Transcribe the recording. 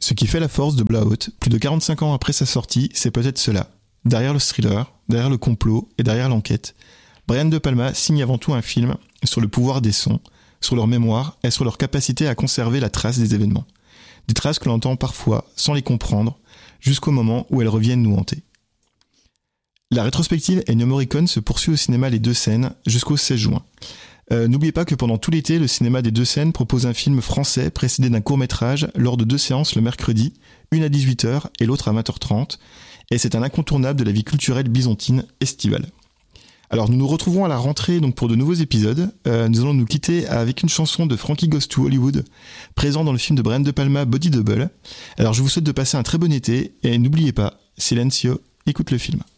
Ce qui fait la force de Blowout, plus de 45 ans après sa sortie, c'est peut-être cela. Derrière le thriller, derrière le complot et derrière l'enquête, Brian De Palma signe avant tout un film sur le pouvoir des sons, sur leur mémoire et sur leur capacité à conserver la trace des événements. Des traces que l'on entend parfois sans les comprendre, jusqu'au moment où elles reviennent nous hanter. La rétrospective Ennio Morricone se poursuit au cinéma Les Deux Scènes jusqu'au 16 juin. N'oubliez pas que pendant tout l'été, le cinéma des Deux Scènes propose un film français précédé d'un court-métrage lors de 2 séances le mercredi, une à 18h et l'autre à 20h30, et c'est un incontournable de la vie culturelle byzantine estivale. Alors nous nous retrouvons à la rentrée donc pour de nouveaux épisodes. Nous allons nous quitter avec une chanson de Frankie Goes to Hollywood, présent dans le film de Brian De Palma Body Double. Alors je vous souhaite de passer un très bon été et n'oubliez pas, Silencio, écoute le film.